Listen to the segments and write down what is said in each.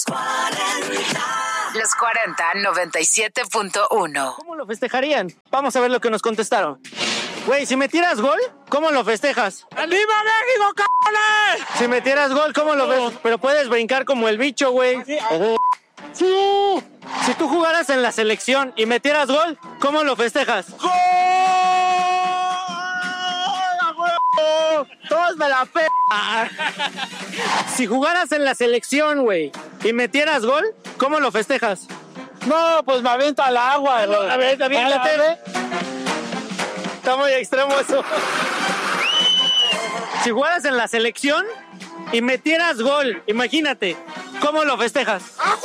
Los 40 97.1. ¿Cómo lo festejarían? Vamos a ver lo que nos contestaron. Güey, si metieras gol, ¿cómo lo festejas? ¡Viva México, cabrones! Si metieras gol, ¿cómo lo ves? Pero puedes brincar como el bicho, güey. Sí. Si tú jugaras en la selección y metieras gol, ¿cómo lo festejas? ¡Gol! Todos me la Si jugaras en la selección, güey, y metieras gol, ¿cómo lo festejas? No, pues me aviento al agua. A ver, aviéntate. Está muy extremo eso. Si jugaras en la selección y metieras gol, imagínate, ¿cómo lo festejas?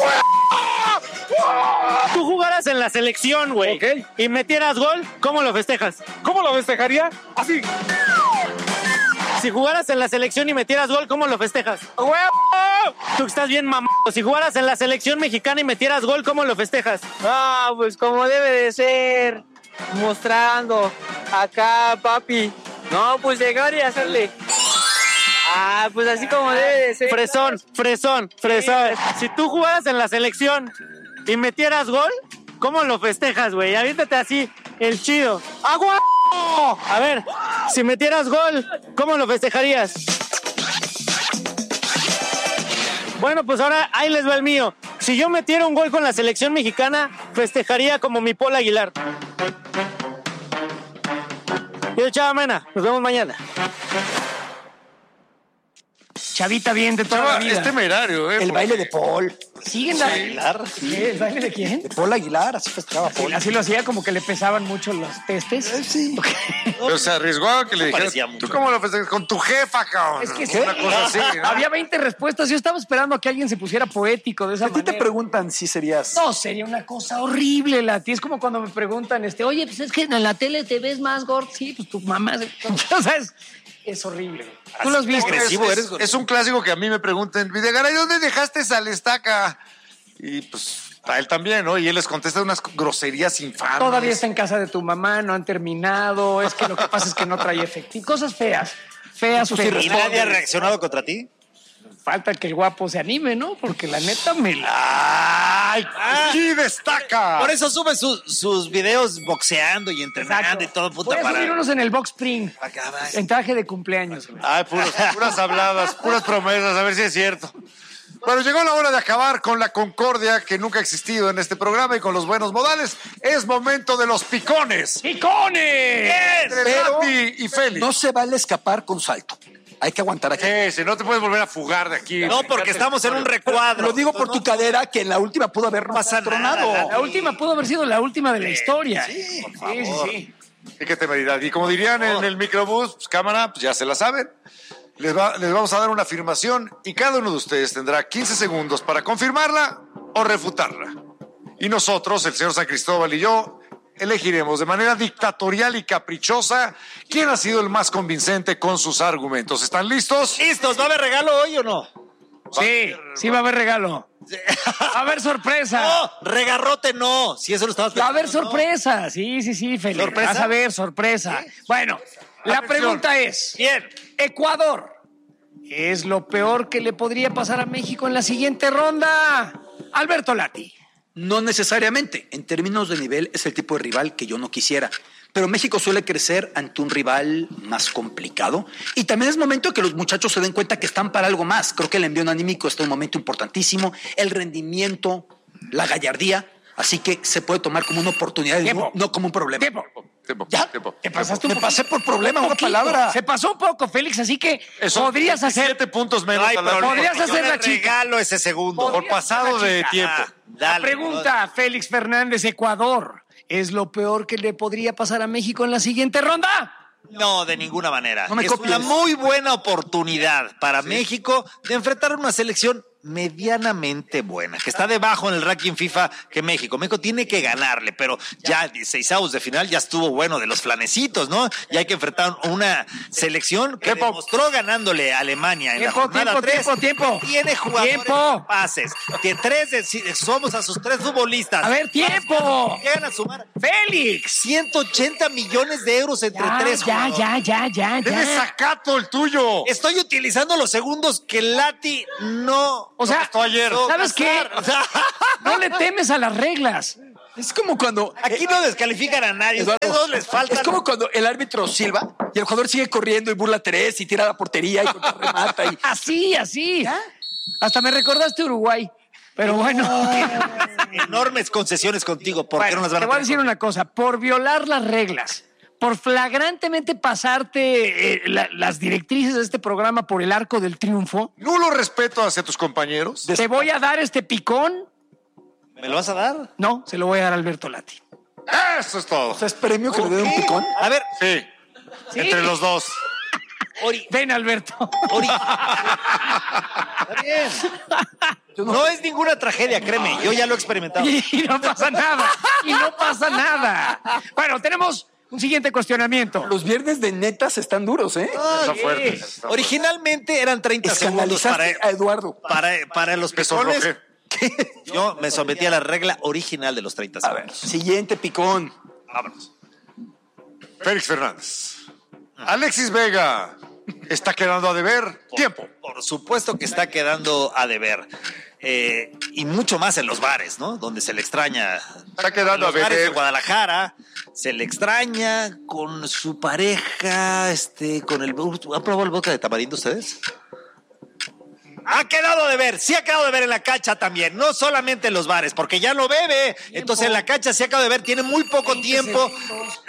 Tú jugaras en la selección, güey, okay, y metieras gol, ¿cómo lo festejas? ¿Cómo lo festejaría? Así. Si jugaras en la selección y metieras gol, ¿cómo lo festejas? ¡Huevo! Tú estás bien mamado. Si jugaras en la selección mexicana y metieras gol, ¿cómo lo festejas? Ah, pues como debe de ser. Mostrando. Acá, papi. No, pues llegar y hacerle. Ah, pues así como debe de ser. Fresón. Si tú jugaras en la selección y metieras gol, ¿cómo lo festejas, güey? Aviéntate así, el chido. ¡Agua! A ver, si metieras gol, ¿cómo lo festejarías? Bueno, pues ahora ahí les va el mío. Si yo metiera un gol con la selección mexicana, festejaría como mi Paul Aguilar. Yo, Chava Mena, nos vemos mañana. Chavita bien de toda la vida. Es temerario, El baile de Paul. ¿Siguen Aguilar? ¿Qué? ¿El baile de quién? De Paul Aguilar, así festejaba Paul. Así lo hacía, como que le pesaban mucho los testes. Sí. Pero se arriesgó a que le dijeran, ¿tú cómo lo festejas? Con tu jefa, cabrón. Es que sí. Una cosa así, ¿no? Había 20 respuestas. Yo estaba esperando a que alguien se pusiera poético de esa A ti manera. te preguntan si serías... No, sería una cosa horrible, Lati. Es como cuando me preguntan, oye, pues es que en la tele te ves más gordo. Sí, pues tu mamá... O sea, es horrible. Tú lo has visto. Es un clásico que a mí me preguntan, Videgaray, ¿dónde dejaste esa estaca? Y pues a él también, ¿no? Y él les contesta unas groserías infames. Todavía está en casa de tu mamá, no han terminado. Es que lo que pasa es que no trae efectivo. Cosas feas. ¿Y nadie ha reaccionado contra ti? Falta que el guapo se anime, ¿no? Porque la neta me la... ¡Ay! ¡Sí destaca! Por eso sube sus videos boxeando y entrenando y todo. Puta, voy a subir unos en el Box Spring. En traje de cumpleaños. Güey. Ay, puras habladas, puras promesas, a ver si es cierto. Bueno, llegó la hora de acabar con la concordia que nunca ha existido en este programa y con los buenos modales. Es momento de los picones. ¡Picones! Entre Lati y Félix. No se vale escapar con salto. Hay que aguantar aquí. Si no te puedes volver a fugar de aquí. No, porque estamos en un recuadro. Lo digo por tu cadera, que en la última pudo haber tronado. La última pudo haber sido la última de la historia. Sí, Sí. Y qué temeridad. Y como dirían en el microbús, pues, cámara, pues ya se la saben. Les vamos a dar una afirmación y cada uno de ustedes tendrá 15 segundos para confirmarla o refutarla. Y nosotros, el señor San Cristóbal y yo, elegiremos de manera dictatorial y caprichosa quién ha sido el más convincente con sus argumentos. ¿Están listos? ¿Listos? ¿Va a haber regalo hoy o no? Sí va a haber regalo. Va a haber sorpresa. No, regarrote no. Si eso lo estabas Va a haber pensando, sorpresa. Sí, Félix. ¿Sorpresa? Vas a ver, sorpresa. Bueno, la pregunta es... Bien. Ecuador. ¿Es lo peor que le podría pasar a México en la siguiente ronda? Alberto Lati. No necesariamente. En términos de nivel, es el tipo de rival que yo no quisiera. Pero México suele crecer ante un rival más complicado. Y también es momento que los muchachos se den cuenta que están para algo más. Creo que el envío anímico está en un momento importantísimo. El rendimiento, la gallardía. Así que se puede tomar como una oportunidad, no como un problema. Tiempo. ¿Te pasaste un poco? Me pasé por problema, una palabra. Se pasó un poco, Félix, así que podrías hacer... 7 puntos menos. Podrías hacer la chica. Regalo ese segundo. Por pasado de tiempo. La pregunta, Félix Fernández, Ecuador. ¿Es lo peor que le podría pasar a México en la siguiente ronda? No, de ninguna manera. No me es copies. una muy buena oportunidad para México de enfrentar una selección medianamente buena, que está debajo en el ranking FIFA que México. México tiene que ganarle, pero ya 16avos de final ya estuvo bueno de los flanecitos, ¿no? Y hay que enfrentar una selección que demostró ganándole a Alemania en la jornada 3. Tiempo. Tiene jugadores capaces. Tiene somos a sus 3 futbolistas. A ver, tiempo. Llegan a sumar Félix. 180 millones de euros entre 3 jugadores. Ya. ¡Eres sacato el tuyo! Estoy utilizando los segundos que Lati no O sea, costó ayer. ¿sabes qué? No le temes a las reglas. Es como cuando... Aquí no descalifican a nadie. Eduardo, Ustedes dos les falta. es como cuando el árbitro silba y el jugador sigue corriendo y burla 3 y tira a la portería y remata. Y... Así. Hasta me recordaste Uruguay. Pero bueno. Enormes concesiones contigo. ¿Por qué no las van Te a voy a tener? decir una cosa. Por violar las reglas, por flagrantemente pasarte las directrices de este programa por el arco del triunfo, Nulo respeto hacia tus compañeros. te voy a dar este picón. ¿Me lo vas a dar? No, se lo voy a dar a Alberto Lati. Eso es todo. O sea, es premio que le den un picón. A ver, Sí. Entre los dos. Ven, Alberto. Está bien. No es ninguna tragedia, créeme. Yo ya lo he experimentado. Y no pasa nada. Bueno, tenemos un siguiente cuestionamiento. Los viernes de netas están duros, ¿eh? Está fuerte. está fuerte. Originalmente eran 30 segundos Escandalizaste a Eduardo. para los Me picones. sonrojé. Yo me sometí a la regla original de los 30 A ver, segundos. siguiente picón. Vámonos. Félix Fernández. Alexis Vega está quedando a deber tiempo. Por supuesto que está quedando a deber. Y mucho más en los bares, ¿no? Donde se le extraña. Está quedando En los a bares de deber. Guadalajara se le extraña con su pareja, con el... ¿Han probado el vodka de tamarindo ustedes? Ha quedado de ver, sí ha quedado de ver en la cancha también, no solamente en los bares, porque ya no bebe, entonces en la cancha sí ha quedado de ver, tiene muy poco 20 tiempo segundos.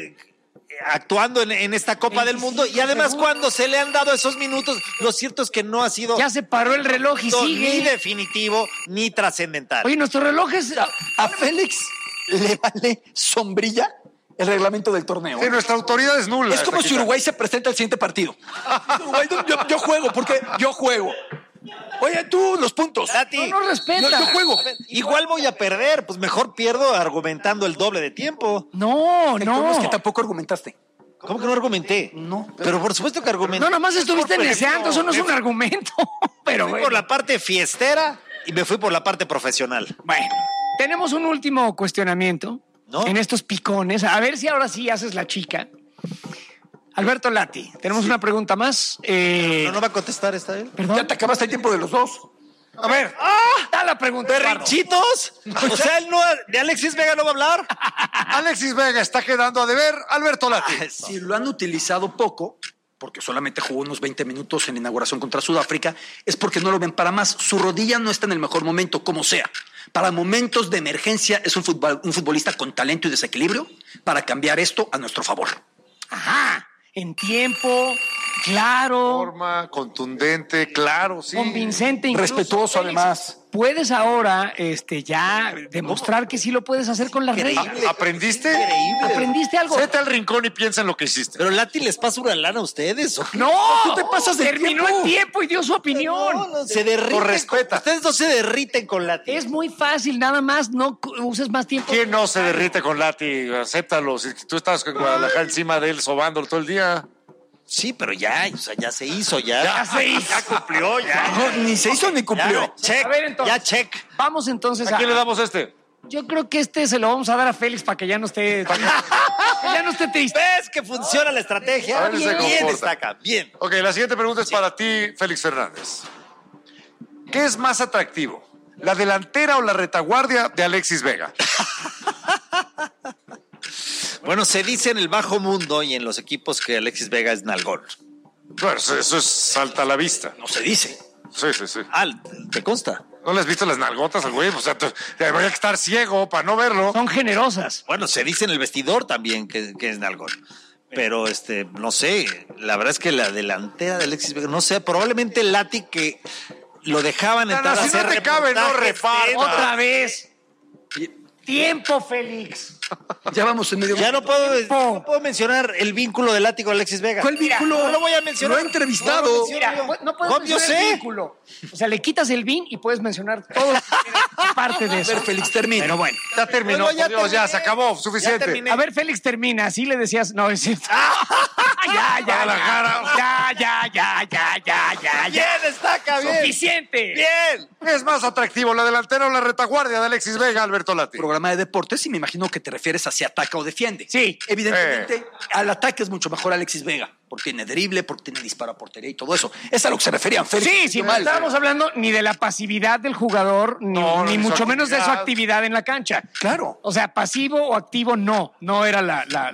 actuando en esta Copa del Mundo, y además segundos. cuando se le han dado esos minutos, lo cierto es que no ha sido Ya se paró el reloj y ni sigue. definitivo ni trascendental. Oye, nuestro reloj es... A Félix le vale sombrilla el reglamento del torneo. Sí, nuestra autoridad es nula. Es como Está si quitando. Uruguay se presenta al siguiente partido. Uruguay, yo juego, porque yo juego. Oye, tú, los puntos. Lati, No respeta. Yo juego. igual voy a perder, pues mejor pierdo argumentando el doble de tiempo. No. Es que tampoco argumentaste. ¿Cómo que no argumenté? No. Pero por supuesto que argumenté. No, nomás estuviste Por deseando, eso no es me un argumento. Pero fui bueno. por la parte fiestera y me fui por la parte profesional. Bueno, tenemos un último cuestionamiento ¿No? en estos picones. A ver si ahora sí haces la chica. Alberto Lati, tenemos una pregunta más. ¿No va a contestar esta él? Perdón. Ya te acabaste el tiempo de los dos. A ver, Da la pregunta. Eduardo. ¿Berrinchitos? O sea, él no, de Alexis Vega no va a hablar. Alexis Vega está quedando a deber. Alberto Lati. Si lo han utilizado poco, porque solamente jugó unos 20 minutos en la inauguración contra Sudáfrica, es porque no lo ven para más. Su rodilla no está en el mejor momento, como sea. Para momentos de emergencia es un futbolista con talento y desequilibrio para cambiar esto a nuestro favor. Ajá. En tiempo, claro, Forma, contundente, claro, sí. convincente, incluso. Respetuoso, Félix, además. Puedes ahora ya demostrar que sí lo puedes hacer con las reglas. ¿Aprendiste? ¿Aprendiste algo? Vete al rincón y piensa en lo que hiciste. Pero Lati les pasa una lana a ustedes. ¿O qué? No, Tú te pasas de terminó tiempo. el tiempo y dio su opinión. No, se derriten. Lo respeta. Ustedes no se derriten con Lati. Es muy fácil, nada más no uses más tiempo. ¿Quién no se derrite con Lati? Acéptalo. Si tú estás en Guadalajara encima de él sobándolo todo el día. Sí, pero ya, o sea, ya se hizo, ya. Ya se hizo. Ya cumplió, ya. No, ni se hizo ni cumplió. Ya, check, A ver, entonces. ya check. Vamos entonces ¿A quién le damos este? Yo creo que este se lo vamos a dar a Félix para que ya no esté... que ya no esté triste. ¿Ves que funciona la estrategia? A ver si se Bien comporta. destaca, bien. Ok, la siguiente pregunta es para ti, Félix Fernández. ¿Qué es más atractivo? ¿La delantera o la retaguardia de Alexis Vega? Bueno, se dice en el bajo mundo y en los equipos que Alexis Vega es nalgón. Bueno, eso es salta a la vista. No se dice. Sí, sí, sí. Ah, ¿te consta? ¿No le has visto las nalgotas al güey? O sea, debería estar ciego para no verlo. Son generosas. Bueno, se dice en el vestidor también que es nalgón. Pero, no sé, la verdad es que la delantera de Alexis Vega, no sé, probablemente Lati que lo dejaban No, entrar no, a si no hacer te cabe, no reportajes reparta. de- Otra vez. Tiempo, Félix. Ya vamos en medio. Ya no puedo mencionar el vínculo de Lati con Alexis Vega. ¿Cuál vínculo? No lo voy a mencionar. Lo he entrevistado. No lo menciono Mira, yo. no puedes ¿Cómo yo mencionar el sé? vínculo. O sea, le quitas el vin y puedes mencionar todo lo que quieras, parte de A eso. ver, Félix, termina. Pero bueno. Ya terminó, Bueno, ya por Dios, ya terminé. se acabó, Ya suficiente. terminé. A ver, Félix termina. Así le decías. No, es cierto. Ya. Bien, destaca, bien. Suficiente. Bien. Es más atractivo la delantera o la retaguardia de Alexis Vega, Alberto Lati. Programa de deportes y me imagino que te refieres a si ataca o defiende. Sí. Evidentemente, al ataque es mucho mejor Alexis Vega, porque tiene drible, porque tiene disparo a portería y todo eso. Es a lo que se referían, Félix. Sí, no estábamos hablando ni de la pasividad del jugador, ni ni mucho su menos de su actividad. actividad en la cancha. Claro. O sea, pasivo o activo no era la